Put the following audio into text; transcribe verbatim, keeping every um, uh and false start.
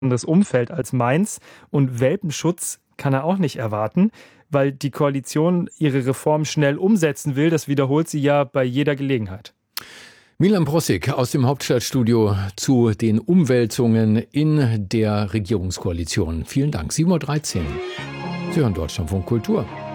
anderes Umfeld als meins. Und Welpenschutz kann er auch nicht erwarten, weil die Koalition ihre Reform schnell umsetzen will. Das wiederholt sie ja bei jeder Gelegenheit. Milan Brossik aus dem Hauptstadtstudio zu den Umwälzungen in der Regierungskoalition. Vielen Dank. sieben Uhr dreizehn. Sie hören Deutschlandfunk Kultur.